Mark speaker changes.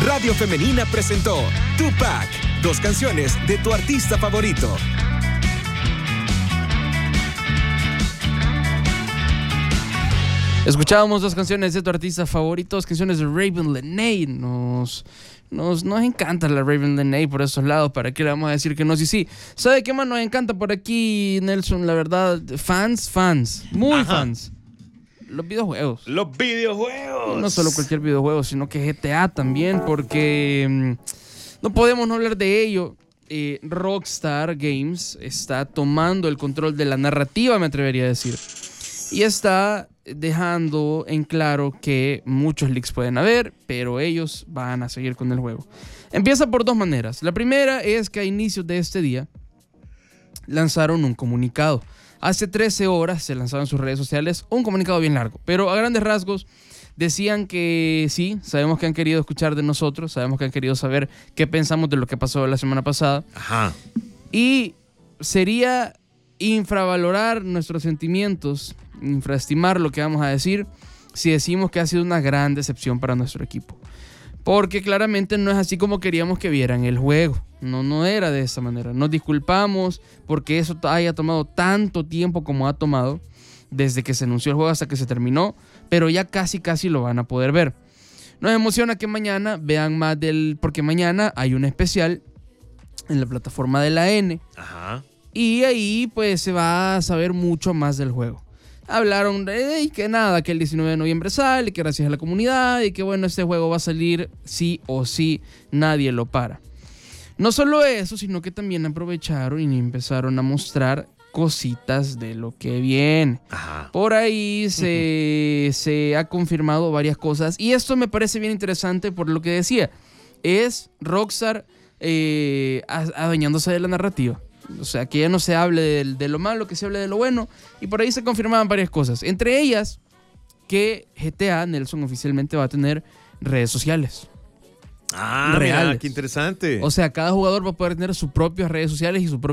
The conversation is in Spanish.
Speaker 1: Radio Femenina presentó Tupac, 2 canciones de tu artista favorito.
Speaker 2: Escuchábamos 2 canciones de tu artista favorito, 2 canciones de Raven Lenae. Nos encanta la Raven Lenae por esos lados. ¿Para qué le vamos a decir que no? Sí. ¿Sabe qué más nos encanta por aquí, Nelson? La verdad, fans, muy fans. Los videojuegos.
Speaker 3: Los videojuegos.
Speaker 2: Y no solo cualquier videojuego, sino que GTA también, porque no podemos no hablar de ello. Rockstar Games está tomando el control de la narrativa, me atrevería a decir. Y está dejando en claro que muchos leaks pueden haber, pero ellos van a seguir con el juego. Empieza por 2 maneras. La primera es que a inicios de este día lanzaron un comunicado. Hace 13 horas se lanzaba en sus redes sociales un comunicado bien largo, pero a grandes rasgos decían que sí, sabemos que han querido escuchar de nosotros, sabemos que han querido saber qué pensamos de lo que pasó la semana pasada.
Speaker 3: Ajá.
Speaker 2: Y sería infravalorar nuestros sentimientos, infraestimar lo que vamos a decir si decimos que ha sido una gran decepción para nuestro equipo. Porque claramente no es así como queríamos que vieran el juego. No era de esa manera. Nos disculpamos porque eso haya tomado tanto tiempo como ha tomado desde que se anunció el juego hasta que se terminó, pero ya casi lo van a poder ver. Nos emociona que mañana vean más porque mañana hay un especial en la plataforma de la N.
Speaker 3: Ajá.
Speaker 2: Y ahí pues se va a saber mucho más del juego. Hablaron de que nada, que el 19 de noviembre sale, que gracias a la comunidad y que bueno, este juego va a salir sí o sí, nadie lo para. No solo eso, sino que también aprovecharon y empezaron a mostrar cositas de lo que viene.
Speaker 3: Ajá.
Speaker 2: Por ahí se ha confirmado varias cosas y esto me parece bien interesante por lo que decía. Es Rockstar adueñándose de la narrativa. O sea, que ya no se hable de lo malo, que se hable de lo bueno. Y por ahí se confirmaban varias cosas. Entre ellas, que GTA, Nelson, oficialmente va a tener redes sociales.
Speaker 3: Ah,
Speaker 2: reales.
Speaker 3: mira, qué interesante.
Speaker 2: O sea, cada jugador va a poder tener sus propias redes sociales y su propio